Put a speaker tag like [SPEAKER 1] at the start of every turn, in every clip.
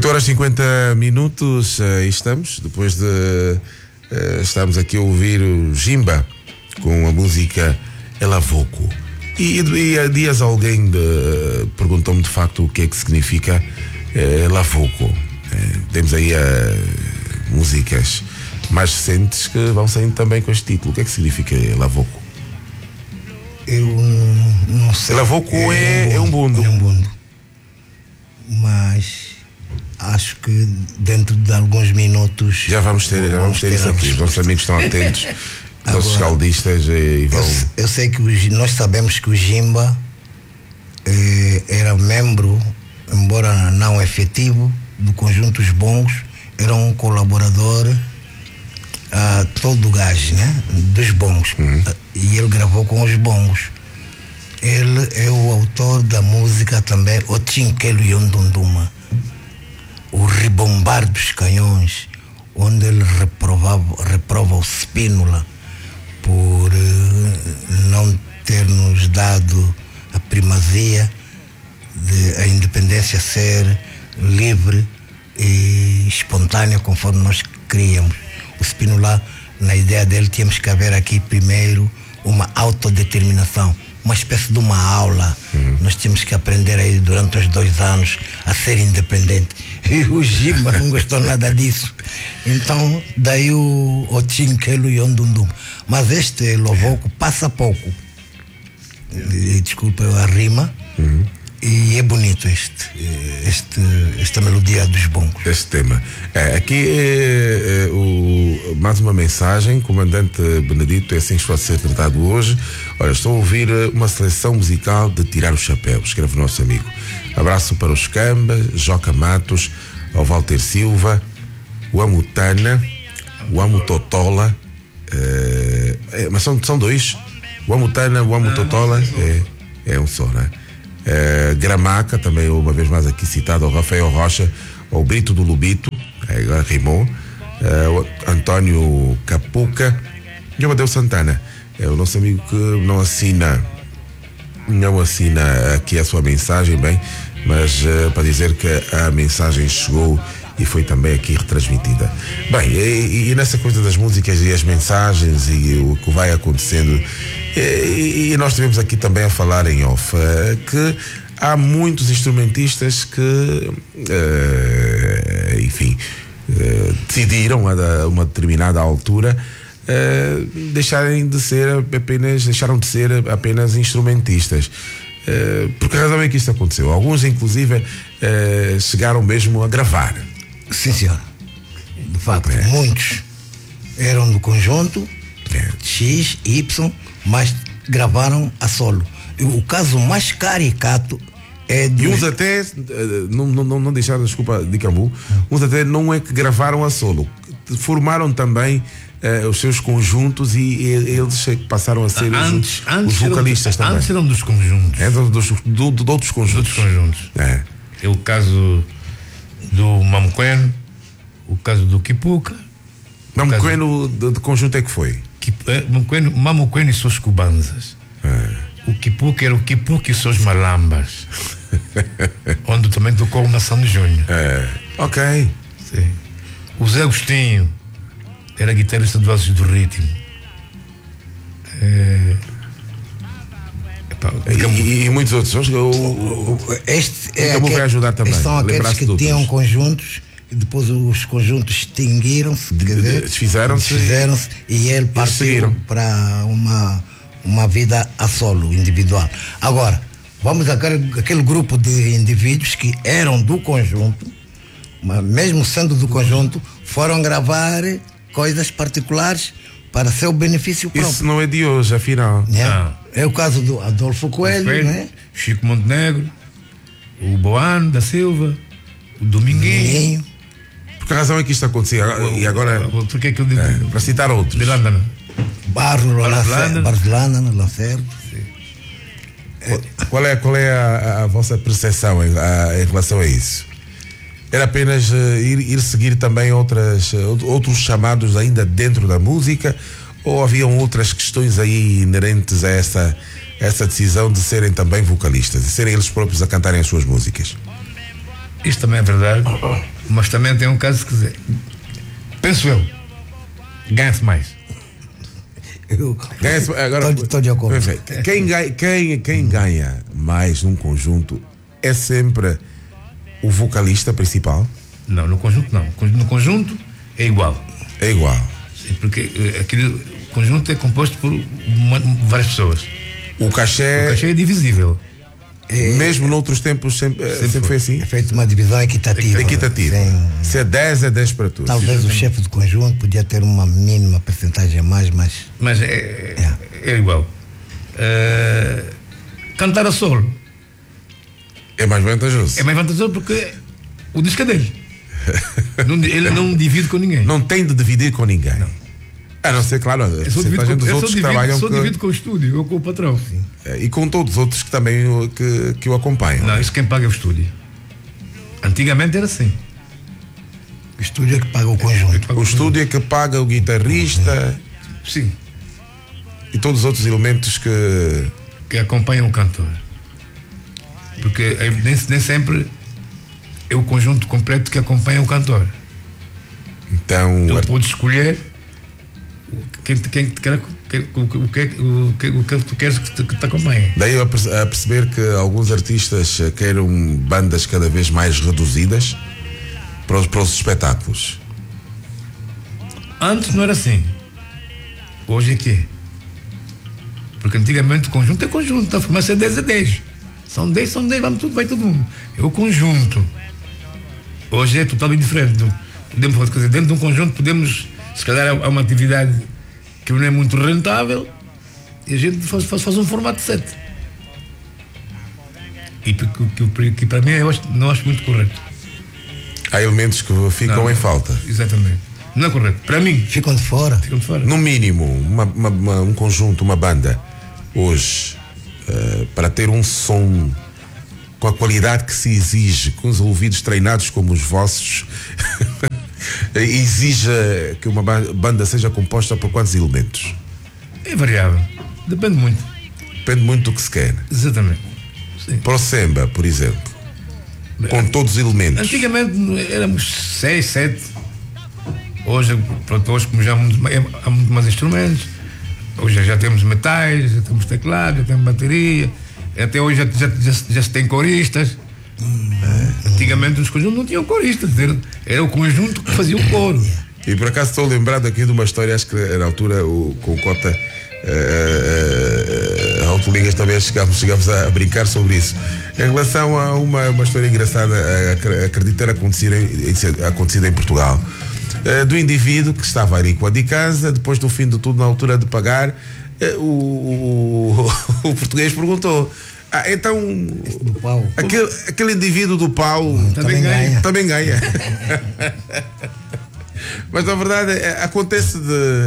[SPEAKER 1] 8 horas e 50 minutos, estamos, depois de estamos aqui a ouvir o Jimba com a música Elavoco. E há dias alguém perguntou-me de facto o que é que significa Elavoco. Temos aí músicas mais recentes que vão saindo também com este título. O que é que significa Elavoco?
[SPEAKER 2] Eu não sei.
[SPEAKER 1] Elavoco é um bundo.
[SPEAKER 2] É um bundo. Mas acho que dentro de alguns minutos
[SPEAKER 1] já vamos ter isso aqui. Os nossos amigos estão atentos, os nossos caldistas e vão.
[SPEAKER 2] Eu sei que nós sabemos que o Jimba era membro, embora não efetivo, do conjunto Os Bongos, era um colaborador todo o gás, né? Dos Bongos. E ele gravou com os Bongos. Ele é o autor da música também O Tchinquelo Yondunduma, o ribombar dos canhões, onde ele reprova o Spínola por não ter nos dado a primazia de a independência ser livre e espontânea conforme nós queríamos. O Spínola, na ideia dele, tínhamos que haver aqui primeiro uma autodeterminação, uma espécie de uma aula. Nós tínhamos que aprender aí durante os 2 anos a ser independente. E o Jimba não gostou nada disso. Então, daí o Tchinquelo Yondundum. Mas este Elavoco passa pouco. Desculpa a rima. E é bonito esta melodia dos Bongos.
[SPEAKER 1] Este tema. Aqui mais uma mensagem. Comandante Benedito, é assim que vai ser tratado hoje. Olha, estou a ouvir uma seleção musical de tirar o chapéu, escreve o nosso amigo. Abraço para os Camba, Joca Matos, ao Walter Silva, o Amutana, o Amutotola, mas são 2. O Amutana, o Amutotola, é um só, né? Gramaca, também uma vez mais aqui citado, ao Rafael Rocha, ao Brito do Lubito, agora rimou, o Antônio Capuca e o Amadeu Santana, o nosso amigo que não assina aqui a sua mensagem, bem, mas para dizer que a mensagem chegou e foi também aqui retransmitida. Bem, e nessa coisa das músicas e as mensagens e o que vai acontecendo, e nós estivemos aqui também a falar em off que há muitos instrumentistas que decidiram a uma determinada altura deixaram de ser apenas instrumentistas. Por que razão é que isto aconteceu? Alguns inclusive chegaram mesmo a gravar.
[SPEAKER 2] Sim, senhor. De facto, muitos eram do conjunto X, Y, mas gravaram a solo. O caso mais caricato é
[SPEAKER 1] e uns até não deixaram, desculpa, de Camu, uns até não é que gravaram a solo, formaram também os seus conjuntos e eles passaram a ser os vocalistas também.
[SPEAKER 3] Antes eram dos conjuntos.
[SPEAKER 1] De outros conjuntos.
[SPEAKER 3] É o caso do Mamuqueno, o caso do Kipuka.
[SPEAKER 1] Mamuqueno de conjunto é que foi?
[SPEAKER 3] Mamuqueno e suas cubanzas. O Kipuka era o Kipuka e seus malambas. Onde também tocou o Nação de Junho.
[SPEAKER 1] Ok.
[SPEAKER 3] Sim. O Zé Agostinho era guitarrista do Ases do Ritmo.
[SPEAKER 1] E muitos outros. Vai ajudar também.
[SPEAKER 2] São aqueles que tinham conjuntos e depois os conjuntos extinguiram-se,
[SPEAKER 1] desfizeram-se
[SPEAKER 2] e ele partiu para uma vida a solo, individual. Agora, vamos àquele grupo de indivíduos que eram do conjunto, mas mesmo sendo do conjunto, foram gravar coisas particulares para seu benefício próprio.
[SPEAKER 1] Isso não é de hoje, afinal.
[SPEAKER 2] É o caso do Adolfo Coelho, né?
[SPEAKER 3] Chico Montenegro, o Boano da Silva, o Dominguinho.
[SPEAKER 1] Por que razão é que isto acontecia? E agora,
[SPEAKER 3] por que é que eu digo?
[SPEAKER 1] Para citar outros.
[SPEAKER 2] Barcelona, Lacerda.
[SPEAKER 1] Qual é a vossa percepção em relação a isso? Era apenas ir seguir também outros chamados ainda dentro da música, ou haviam outras questões aí inerentes a essa decisão de serem também vocalistas, de serem eles próprios a cantarem as suas músicas?
[SPEAKER 3] Isto também é verdade, Mas também tem um caso que dizer, penso eu, ganha-se mais.
[SPEAKER 1] Agora,
[SPEAKER 2] estou de acordo.
[SPEAKER 1] Quem ganha mais num conjunto é sempre o vocalista principal?
[SPEAKER 3] Não, no conjunto não. No conjunto é igual.
[SPEAKER 1] É igual.
[SPEAKER 3] Sim, porque aquele conjunto é composto por várias pessoas.
[SPEAKER 1] O cachê
[SPEAKER 3] é divisível.
[SPEAKER 1] Mesmo noutros tempos sempre foi assim?
[SPEAKER 2] É feito uma divisão equitativa.
[SPEAKER 1] Se é 10, é 10 para todos.
[SPEAKER 2] Talvez o chefe do conjunto podia ter uma mínima percentagem a mais, mas
[SPEAKER 3] é igual. Cantar a solo
[SPEAKER 1] é mais vantajoso.
[SPEAKER 3] É mais vantajoso porque o disco é dele. Ele não divide com ninguém.
[SPEAKER 1] Não tem de dividir com ninguém. Não. A não ser, claro,
[SPEAKER 3] eu só divido com o estúdio ou com o patrão.
[SPEAKER 1] E com todos os outros que também que o acompanham.
[SPEAKER 3] Não, isso quem paga é o estúdio. Antigamente era assim.
[SPEAKER 2] O estúdio é que paga o conjunto.
[SPEAKER 1] O estúdio é que paga o guitarrista.
[SPEAKER 3] Sim.
[SPEAKER 1] E todos os outros elementos
[SPEAKER 3] que acompanham o cantor. Porque nem sempre é o conjunto completo que acompanha o cantor.
[SPEAKER 1] Então
[SPEAKER 3] ele pode escolher quem tu queres que te acompanhe.
[SPEAKER 1] Daí a perceber que alguns artistas queiram bandas cada vez mais reduzidas para os espetáculos.
[SPEAKER 3] Antes não era assim. Hoje é que é. Porque antigamente o conjunto é conjunto, mas se é 10 é 10. São 10, vamos tudo, vai todo mundo. É o conjunto. Hoje é totalmente diferente. Podemos, quer dizer, dentro de um conjunto podemos, se calhar há uma atividade que não é muito rentável e a gente faz um formato de 7. E que para mim não acho muito correto.
[SPEAKER 1] Há elementos que ficam em falta.
[SPEAKER 3] Exatamente. Não é correto. Para mim.
[SPEAKER 2] Ficam de fora.
[SPEAKER 1] No mínimo, um conjunto, uma banda, hoje, para ter um som com a qualidade que se exige, com os ouvidos treinados como os vossos, exige que uma banda seja composta por quantos elementos?
[SPEAKER 3] É variável. Depende muito.
[SPEAKER 1] Depende muito do que se quer.
[SPEAKER 3] Exatamente. Sim.
[SPEAKER 1] Para o samba, por exemplo, com todos os elementos.
[SPEAKER 3] Antigamente éramos 6, 7. Hoje como já há muito mais instrumentos, hoje já temos metais, já temos teclado, já temos bateria, até hoje já se tem coristas. Antigamente os conjuntos não tinham coristas, era o conjunto que fazia o coro.
[SPEAKER 1] E por acaso estou lembrado aqui de uma história, acho que na altura com o Cota Autolinhas também chegamos a brincar sobre isso, em relação a uma história engraçada, acredito ter acontecido em Portugal, do indivíduo que estava ali com a de casa, depois do fim de tudo, na altura de pagar, o português perguntou: então aquele indivíduo do pau também ganha. Mas na verdade acontece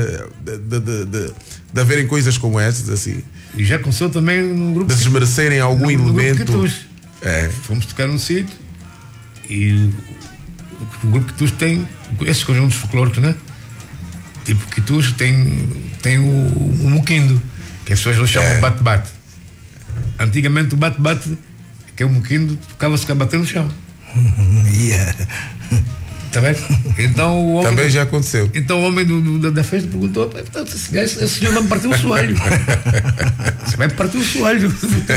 [SPEAKER 1] de haverem coisas como essas assim.
[SPEAKER 3] E já aconteceu também num grupo
[SPEAKER 1] de desmerecerem algum elemento.
[SPEAKER 3] Fomos tocar num sítio e o grupo Quitus tem esses conjuntos folclóricos, né? Tipo Quitus tem o muquindo, que as pessoas chamam bate-bate. Antigamente o bate-bate, que é o muquindo, tocava-se a bater no chão. Tá vendo? Então, o homem
[SPEAKER 1] também já aconteceu.
[SPEAKER 3] Então o homem da festa perguntou: esse senhor vai me partir o soalho. Você vai me partir o soalho.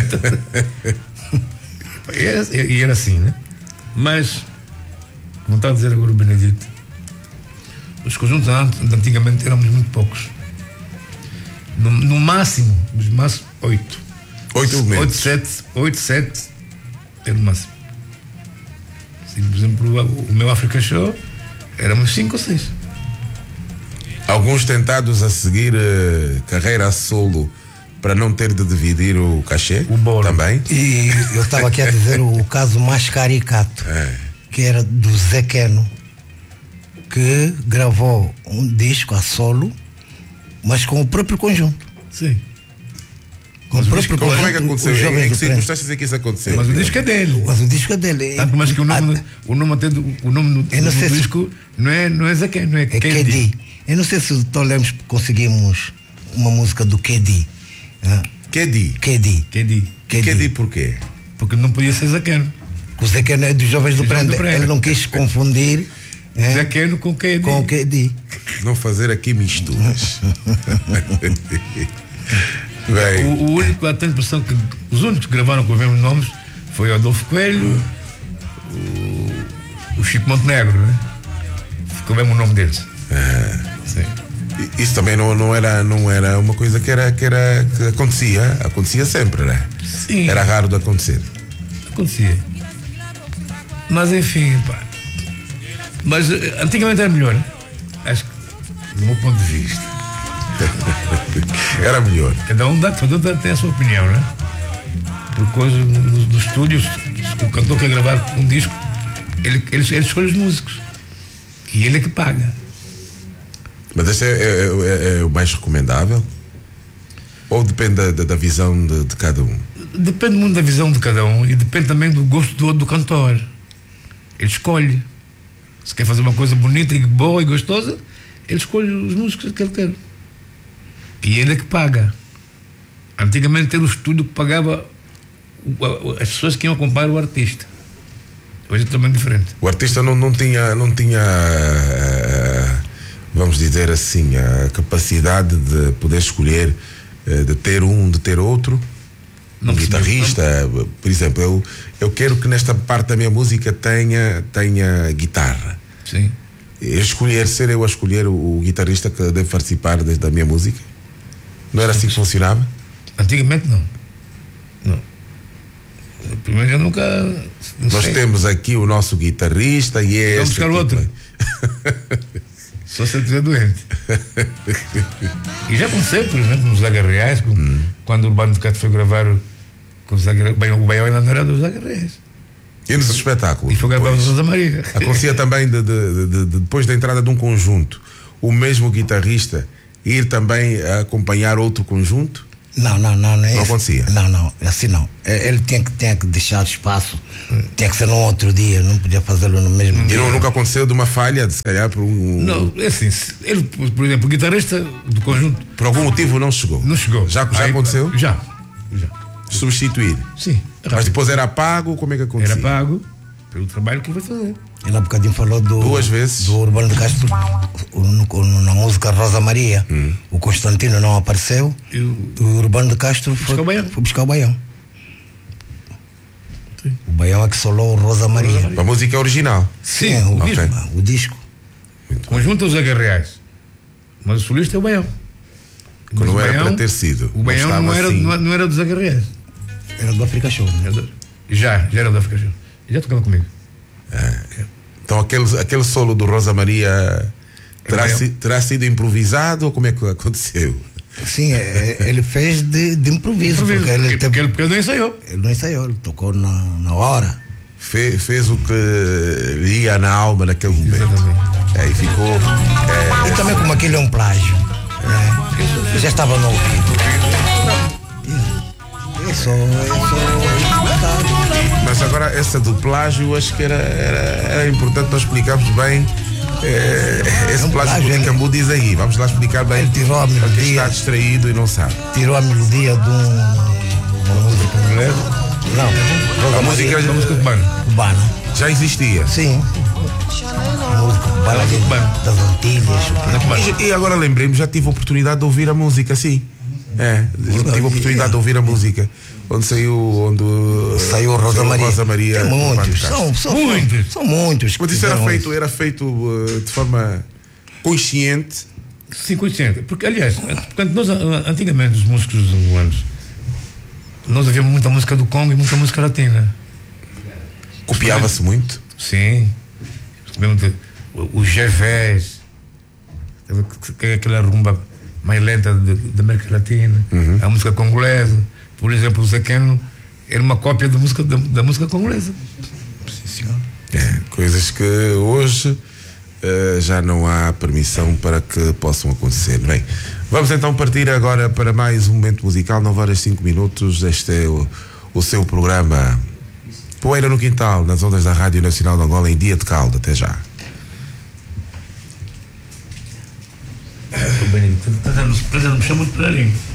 [SPEAKER 3] E era assim, né? Mas, como estava a dizer agora o Benedito, os conjuntos antigamente éramos muito poucos. No máximo, 8.
[SPEAKER 1] 8 elementos.
[SPEAKER 3] 8, 7 era o máximo. Assim, por exemplo, o meu Africa Show éramos 5 ou 6.
[SPEAKER 1] Alguns tentados a seguir carreira a solo para não ter de dividir o cachê,
[SPEAKER 3] o bolo
[SPEAKER 1] também.
[SPEAKER 2] E eu estava aqui a dizer o caso mais caricato, que era do Zé Queno, que gravou um disco a solo, mas com o próprio conjunto.
[SPEAKER 3] Sim.
[SPEAKER 2] Como é que
[SPEAKER 1] aconteceu? Em que circunstâncias dizer que isso aconteceu?
[SPEAKER 3] Mas o disco é dele. Tanto mais que o nome do disco não é Zaqué, não é
[SPEAKER 2] Kedi. Eu não sei se o Tom Lemos conseguimos uma música do Kedi.
[SPEAKER 1] Kedi
[SPEAKER 2] porquê?
[SPEAKER 1] Porque
[SPEAKER 3] não podia ser Zaqué.
[SPEAKER 2] o Zé Queno é dos Jovens do Prenda. Ele não quis confundir
[SPEAKER 3] Zé Queno com
[SPEAKER 2] o Kedi.
[SPEAKER 1] Não fazer aqui misturas. Bem,
[SPEAKER 3] o único, a impressão que os únicos que gravaram com os mesmos nomes foi o Adolfo Coelho, o Chico Montenegro, né? Ficou mesmo o nome deles. Sim.
[SPEAKER 1] Isso também não era uma coisa que acontecia sempre, né?
[SPEAKER 3] Sim.
[SPEAKER 1] Era raro de acontecer.
[SPEAKER 3] Acontecia. Mas enfim, pá. Mas antigamente era melhor, né? Acho que, do meu ponto de vista.
[SPEAKER 1] Era melhor.
[SPEAKER 3] Cada um tem a sua opinião, né? Por coisa dos estúdios, o cantor quer gravar um disco, ele escolhe os músicos. E ele é que paga.
[SPEAKER 1] Mas esse é o mais recomendável? Ou depende da visão de cada um?
[SPEAKER 3] Depende muito da visão de cada um e depende também do gosto do cantor. Ele escolhe. Se quer fazer uma coisa bonita e boa e gostosa, ele escolhe os músicos que ele quer. E ele é que paga. Antigamente era o estúdio que pagava as pessoas que iam acompanhar o artista. Hoje é totalmente diferente.
[SPEAKER 1] O artista não tinha vamos dizer assim, a capacidade de poder escolher, de ter outro. Um guitarrista, por exemplo, eu quero que nesta parte da minha música tenha guitarra.
[SPEAKER 3] Sim.
[SPEAKER 1] Ser eu a escolher o guitarrista que deve participar da minha música? Não era assim que funcionava?
[SPEAKER 3] Antigamente não. Primeiro eu nunca.
[SPEAKER 1] Nós temos aqui o nosso guitarrista e é.
[SPEAKER 3] Vamos buscar outro. Só se ele estiver doente. E já aconteceu, por exemplo, nos Zaga Reais, quando o Urbano de Castro foi gravar com o Zaga, o Baião ainda não era dos Zaga Reais.
[SPEAKER 1] E nos espetáculos?
[SPEAKER 3] E foi gravar no Rosa Maria.
[SPEAKER 1] Acontecia também depois da entrada de um conjunto, o mesmo guitarrista ir também a acompanhar outro conjunto?
[SPEAKER 2] Não
[SPEAKER 1] Não acontecia?
[SPEAKER 2] Não, assim não. Ele tinha que deixar espaço, tinha que ser num outro dia, não podia fazê-lo no mesmo dia.
[SPEAKER 1] E nunca aconteceu de uma falha, de se calhar por um.
[SPEAKER 3] Não, é assim, ele, por exemplo, o guitarrista do conjunto.
[SPEAKER 1] Por algum motivo não chegou?
[SPEAKER 3] Não chegou.
[SPEAKER 1] Já aconteceu?
[SPEAKER 3] Já.
[SPEAKER 1] Substituir?
[SPEAKER 3] Sim.
[SPEAKER 1] Mas depois era pago, como é que acontecia?
[SPEAKER 3] Era pago pelo trabalho que ele vai fazer.
[SPEAKER 2] Ele há bocadinho falou
[SPEAKER 1] duas vezes
[SPEAKER 2] do Urbano de Castro na música Rosa Maria. O Constantino não apareceu. O Urbano de Castro foi buscar o Baião.
[SPEAKER 3] Sim.
[SPEAKER 2] O Baião é que solou o Rosa Maria.
[SPEAKER 1] A música é original?
[SPEAKER 2] Sim, o disco.
[SPEAKER 3] O conjunto é os Zaga Reais, mas o solista é o Baião.
[SPEAKER 1] Mas não era para ter sido.
[SPEAKER 3] O Baião não era dos Zaga Reais.
[SPEAKER 2] Era do Africa Show.
[SPEAKER 3] Já era do Africa Show. Já tocava comigo.
[SPEAKER 1] Então aquele solo do Rosa Maria terá sido improvisado ou como é que aconteceu?
[SPEAKER 2] Sim, ele fez de improviso. Porque
[SPEAKER 3] ele não ensaiou.
[SPEAKER 2] Ele não ensaiou, ele tocou na hora.
[SPEAKER 1] Fez o que lhe ia na alma naquele momento.
[SPEAKER 3] Exatamente.
[SPEAKER 1] E ficou.
[SPEAKER 2] E também como aquele é um plágio. Já estava no ouvido.
[SPEAKER 1] Mas agora essa do plágio, acho que era importante nós explicarmos bem esse plágio que o Cambu diz aí. Vamos lá explicar bem.
[SPEAKER 2] Ele tirou a melodia.
[SPEAKER 1] Quem está distraído e não sabe.
[SPEAKER 2] Tirou a melodia de uma música inglesa. Não,
[SPEAKER 1] a música
[SPEAKER 2] cubana.
[SPEAKER 1] Já existia.
[SPEAKER 2] Sim. Música cubana das Antilhas.
[SPEAKER 1] E agora lembrei-me, já tive a oportunidade de ouvir a música, sim. Tive a oportunidade de ouvir a música. Onde saiu
[SPEAKER 2] o Rosa Maria.
[SPEAKER 1] É
[SPEAKER 2] muitos. São muitos.
[SPEAKER 1] Mas isso era feito de forma consciente.
[SPEAKER 3] Sim, consciente. Porque, aliás, nós, antigamente, os músicos angolanos, nós ouvíamos muita música do Congo e muita música latina.
[SPEAKER 1] Copiava-se muito?
[SPEAKER 3] Sim. O Gervais, que é aquela rumba mais lenta da América Latina, a música congolesa. Por exemplo, o Zé Queno era uma cópia da música congolesa.
[SPEAKER 2] Sim, senhor.
[SPEAKER 1] Coisas que hoje já não há permissão para que possam acontecer. Bem, vamos então partir agora para mais um momento musical, 9h05. Este é o seu programa Poeira no Quintal, nas ondas da Rádio Nacional de Angola, em Dia de Caldo. Até já.
[SPEAKER 3] O Benedito está dando muito para ali.